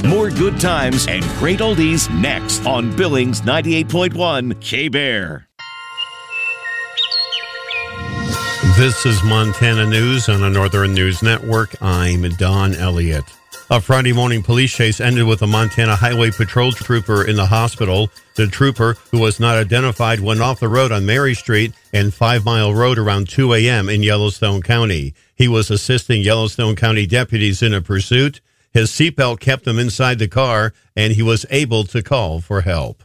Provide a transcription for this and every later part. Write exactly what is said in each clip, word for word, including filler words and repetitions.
More good times and great oldies next on Billings ninety-eight point one K-Bear. This is Montana News on the Northern News Network. I'm Don Elliott. A Friday morning police chase ended with a Montana Highway Patrol trooper in the hospital. The trooper, who was not identified, went off the road on Mary Street and Five Mile Road around two a.m. in Yellowstone County. He was assisting Yellowstone County deputies in a pursuit. His seatbelt kept him inside the car, and he was able to call for help.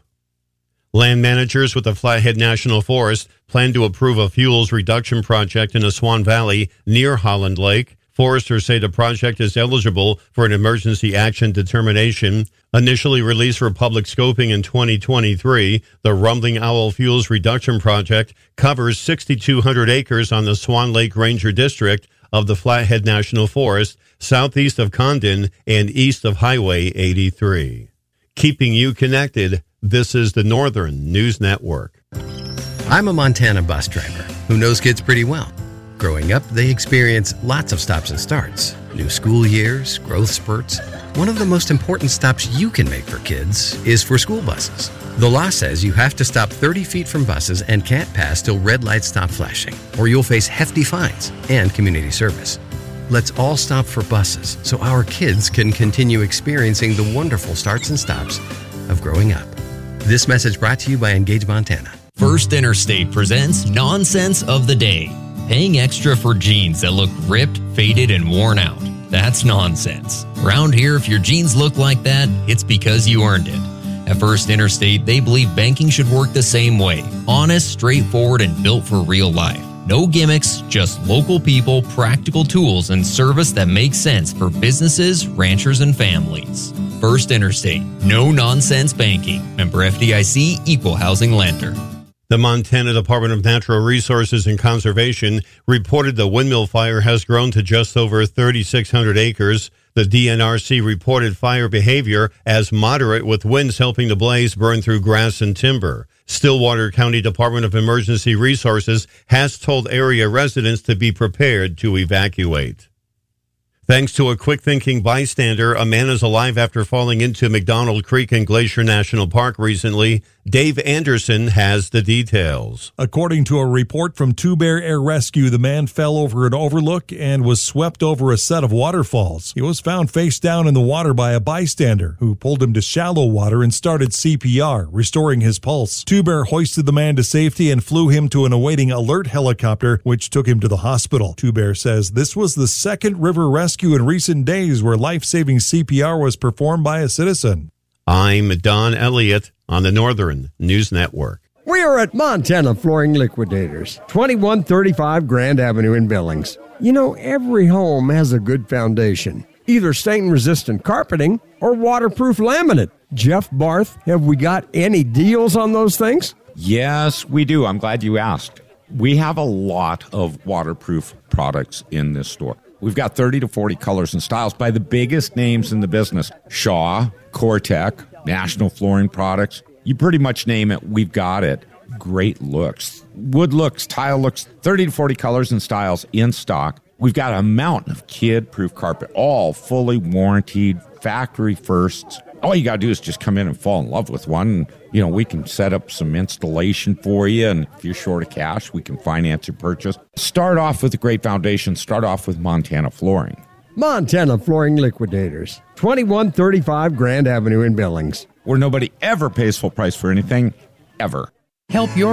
Land managers with the Flathead National Forest plan to approve a fuels reduction project in the Swan Valley near Holland Lake. Foresters say the project is eligible for an emergency action determination. Initially released for public scoping in twenty twenty-three, the Rumbling Owl Fuels Reduction Project covers six thousand two hundred acres on the Swan Lake Ranger District of the Flathead National Forest, southeast of Condon and east of Highway eighty-three. Keeping you connected, this is the Northern News Network. I'm a Montana bus driver who knows kids pretty well. Growing up, they experience lots of stops and starts, new school years, growth spurts. One of the most important stops you can make for kids is for school buses. The law says you have to stop thirty feet from buses and can't pass till red lights stop flashing, or you'll face hefty fines and community service. Let's all stop for buses so our kids can continue experiencing the wonderful starts and stops of growing up. This message brought to you by Engage Montana. First Interstate presents Nonsense of the Day. Paying extra for jeans that look ripped, faded, and worn out. That's nonsense. Around here, if your jeans look like that, it's because you earned it. At First Interstate, they believe banking should work the same way. Honest, straightforward, and built for real life. No gimmicks, just local people, practical tools, and service that makes sense for businesses, ranchers, and families. First Interstate. No nonsense banking. Member F D I C, Equal Housing Lender. The Montana Department of Natural Resources and Conservation reported the windmill fire has grown to just over three thousand six hundred acres. The D N R C reported fire behavior as moderate, with winds helping the blaze burn through grass and timber. Stillwater County Department of Emergency Resources has told area residents to be prepared to evacuate. Thanks to a quick-thinking bystander, a man is alive after falling into McDonald Creek in Glacier National Park recently. Dave Anderson has the details. According to a report from Two Bear Air Rescue, the man fell over an overlook and was swept over a set of waterfalls. He was found face down in the water by a bystander who pulled him to shallow water and started C P R, restoring his pulse. Two Bear hoisted the man to safety and flew him to an awaiting alert helicopter, which took him to the hospital. Two Bear says this was the second river rescue in recent days where life-saving C P R was performed by a citizen. I'm Don Elliott on the Northern News Network. We are at Montana Flooring Liquidators, twenty-one thirty-five Grand Avenue in Billings. You know, every home has a good foundation, either stain-resistant carpeting or waterproof laminate. Jeff Barth, have we got any deals on those things? Yes, we do. I'm glad you asked. We have a lot of waterproof products in this store. We've got thirty to forty colors and styles by the biggest names in the business. Shaw, Cortec, National Flooring Products. You pretty much name it, we've got it. Great looks. Wood looks, tile looks, thirty to forty colors and styles in stock. We've got a mountain of kid-proof carpet, all fully warranted, factory firsts. All you got to do is just come in and fall in love with one. And, you know, we can set up some installation for you. And if you're short of cash, we can finance your purchase. Start off with a great foundation. Start off with Montana Flooring. Montana Flooring Liquidators, twenty-one thirty-five Grand Avenue in Billings. Where nobody ever pays full price for anything, ever. Help your